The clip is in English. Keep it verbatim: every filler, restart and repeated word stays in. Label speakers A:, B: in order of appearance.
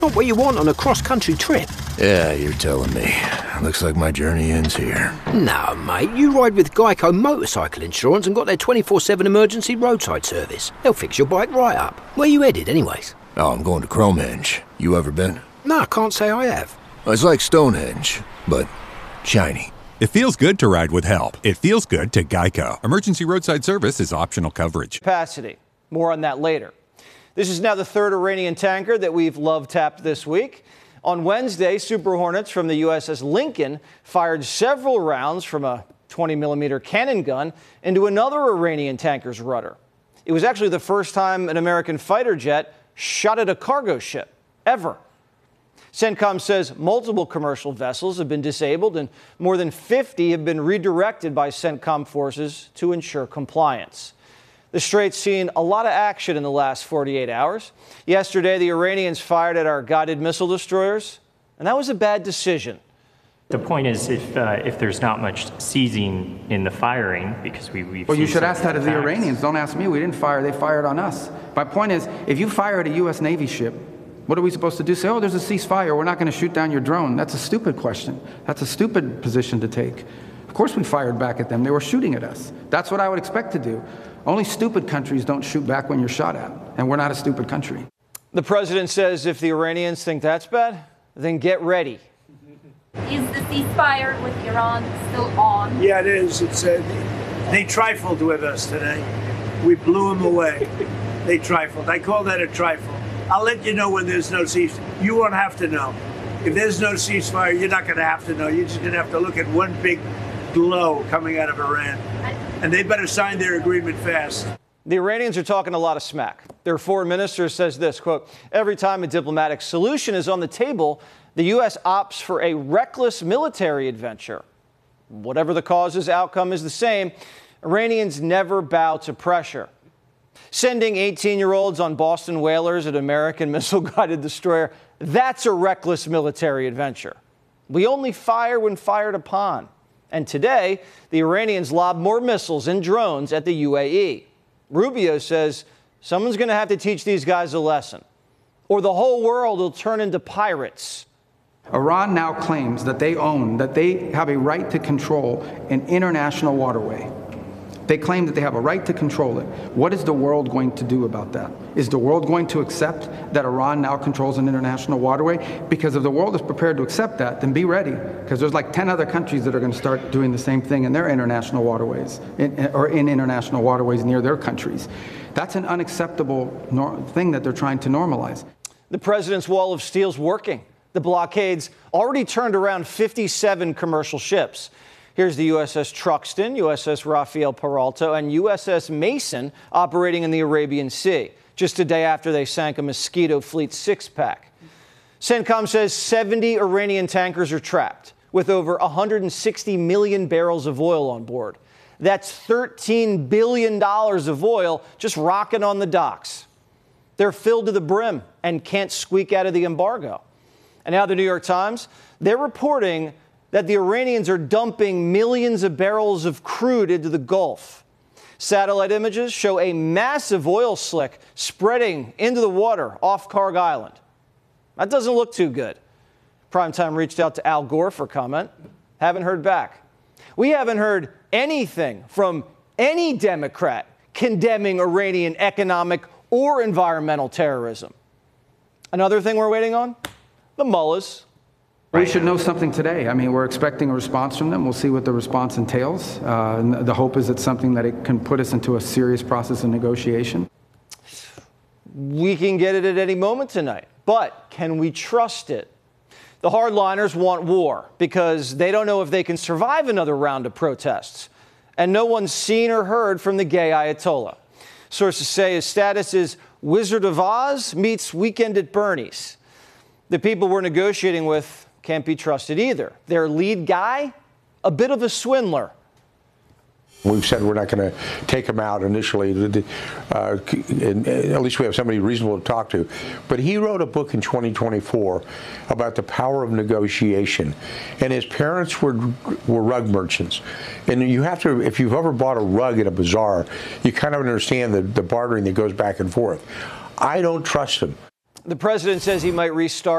A: Not what you want on a cross-country trip.
B: Yeah, you're telling me. Looks like my journey ends here.
A: No, mate. You ride with Geico Motorcycle Insurance and got their twenty-four seven emergency roadside service. They'll fix your bike right up. Where you headed, anyways?
B: Oh, I'm going to Cromenge. You ever been?
A: No, I can't say I have.
B: It's like Stonehenge, but shiny.
C: It feels good to ride with help. It feels good to Geico. Emergency roadside service is optional coverage.
D: Capacity. More on that later. This is now the third Iranian tanker that we've love-tapped this week. On Wednesday, Super Hornets from the U S S Lincoln fired several rounds from a twenty millimeter cannon gun into another Iranian tanker's rudder. It was actually the first time an American fighter jet shot at a cargo ship, ever. CENTCOM says multiple commercial vessels have been disabled and more than fifty have been redirected by CENTCOM forces to ensure compliance. The Strait's seen a lot of action in the last forty-eight hours. Yesterday, the Iranians fired at our guided missile destroyers, and that was a bad decision.
E: The point is, if uh, if there's not much seizing in the firing, because we we've
F: well, you should ask that
E: attacks.
F: of the Iranians. Don't ask me. We didn't fire. They fired on us. My point is, if you fire at a U S Navy ship, what are we supposed to do? Say, oh, there's a ceasefire. We're not going to shoot down your drone. That's a stupid question. That's a stupid position to take. Of course we fired back at them. They were shooting at us. That's what I would expect to do. Only stupid countries don't shoot back when you're shot at, and we're not a stupid country.
D: The president says if the Iranians think that's bad, then get ready.
G: Is the ceasefire with Iran still on?
H: Yeah, it is. It's uh, they trifled with us today. We blew them away. They trifled. I call that a trifle. I'll let you know when there's no ceasefire. You won't have to know. If there's no ceasefire, you're not going to have to know. You're just going to have to look at one big glow coming out of Iran. And they better sign their agreement fast.
D: The Iranians are talking a lot of smack. Their foreign minister says this, quote, every time a diplomatic solution is on the table, the U S opts for a reckless military adventure. Whatever the cause's outcome is the same, Iranians never bow to pressure. Sending eighteen-year-olds on Boston whalers at American missile-guided destroyer, that's a reckless military adventure. We only fire when fired upon. And today, the Iranians lobbed more missiles and drones at the U A E. Rubio says someone's going to have to teach these guys a lesson, or the whole world will turn into pirates.
F: Iran now claims that they own, that they have a right to control an international waterway. They claim that they have a right to control it. What is the world going to do about that? Is the world going to accept that Iran now controls an international waterway? Because if the world is prepared to accept that, then be ready. Because there's like ten other countries that are going to start doing the same thing in their international waterways, in, or in international waterways near their countries. That's an unacceptable nor- thing that they're trying to normalize.
D: The president's wall of steel's working. The blockades already turned around fifty-seven commercial ships. Here's the U S S Truxtun, U S S Rafael Peralta, and U S S Mason operating in the Arabian Sea, just a day after they sank a Mosquito Fleet six-pack. CENTCOM says seventy Iranian tankers are trapped, with over one hundred sixty million barrels of oil on board. That's thirteen billion dollars of oil just rocking on the docks. They're filled to the brim and can't squeak out of the embargo. And now the New York Times, they're reporting that the Iranians are dumping millions of barrels of crude into the Gulf. Satellite images show a massive oil slick spreading into the water off Karg Island. That doesn't look too good. Primetime reached out to Al Gore for comment. Haven't heard back. We haven't heard anything from any Democrat condemning Iranian economic or environmental terrorism. Another thing we're waiting on? The mullahs.
F: We should know something today. I mean, we're expecting a response from them. We'll see what the response entails. Uh, and the hope is it's something that it can put us into a serious process of negotiation.
D: We can get it at any moment tonight, but can we trust it? The hardliners want war because they don't know if they can survive another round of protests. And no one's seen or heard from the gay Ayatollah. Sources say his status is Wizard of Oz meets Weekend at Bernie's. The people we're negotiating with can't be trusted either. Their lead guy, a bit of a swindler.
I: We've said we're not going to take him out initially. Uh, and at least we have somebody reasonable to talk to. But he wrote a book in twenty twenty-four about the power of negotiation. And his parents were were rug merchants. And you have to, if you've ever bought a rug at a bazaar, you kind of understand the, the bartering that goes back and forth. I don't trust him.
D: The president says he might restart